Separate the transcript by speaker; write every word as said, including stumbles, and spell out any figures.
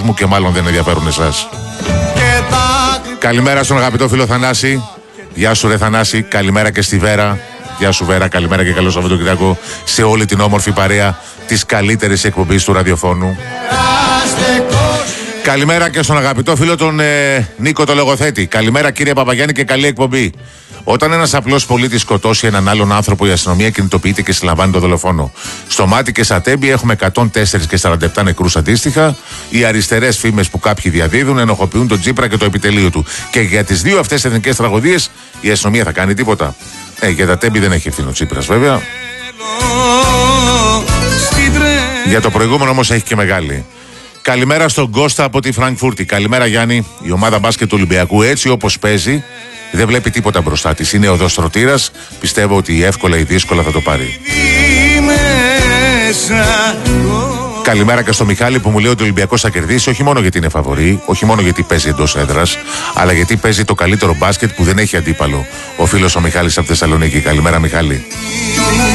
Speaker 1: μου και μάλλον δεν ενδιαφέρουν εσάς. Καλημέρα στον αγαπητό φίλο Θανάση. Γεια σου ρε Θανάση. Καλημέρα και στη Βέρα. Γεια σου Βέρα. Καλημέρα και καλό Σαββατοκύριακο σε όλη την όμορφη παρέα της καλύτερης εκπομπής του ραδιοφώνου. Καλημέρα και στον αγαπητό φίλο τον ε, Νίκο το Λογοθέτη. Καλημέρα κύριε Παπαγιάννη και καλή εκπομπή. Όταν ένας απλός πολίτης σκοτώσει έναν άλλον άνθρωπο, η αστυνομία κινητοποιείται και συλλαμβάνει τον δολοφόνο. Στο Μάτι και Σατέμπη έχουμε εκατόν τέσσερα και σαράντα επτά νεκρούς αντίστοιχα. Οι αριστερές φήμες που κάποιοι διαδίδουν ενοχοποιούν τον Τσίπρα και το επιτελείο του. Και για τις δύο αυτές εθνικές τραγωδίες η αστυνομία θα κάνει τίποτα. Ε, για τα Τέμπη δεν έχει ευθύνη ο Τσίπρας βέβαια. Για το προηγούμενο όμως έχει και μεγάλη. Καλημέρα στον Κώστα από τη Φραγκφούρτη. Καλημέρα Γιάννη. Η ομάδα μπάσκετ του Ολυμπιακού έτσι όπως παίζει δεν βλέπει τίποτα μπροστά της. Είναι οδός τροτήρας. Πιστεύω ότι εύκολα ή δύσκολα θα το πάρει. Καλημέρα και στο Μιχάλη που μου λέει ότι ο Ολυμπιακός θα κερδίσει όχι μόνο γιατί είναι φαβορί, όχι μόνο γιατί παίζει εντός έδρας, αλλά γιατί παίζει το καλύτερο μπάσκετ που δεν έχει αντίπαλο. Ο φίλος ο Μιχάλης από Θεσσαλονίκη. Καλημέρα Μιχάλη.